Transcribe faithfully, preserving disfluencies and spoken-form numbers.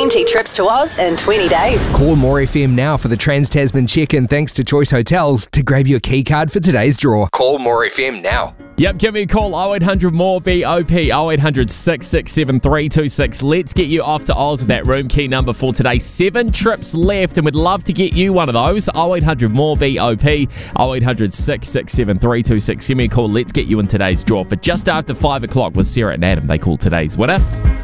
twenty trips to Oz in twenty days. Call More F M now for the Trans-Tasman check-in thanks to Choice Hotels to grab your key card for today's draw. Call More F M now. Yep, give me a call, oh eight hundred more B O P, oh eight hundred, six six seven, three two six. Let's get you off to Oz with that room key number for today. Seven trips left, and we'd love to get you one of those. oh eight hundred more B O P, oh eight hundred, six six seven, three two six. Give me a call, let's get you in today's draw for just after five o'clock with Sarah and Adam. They call today's winner.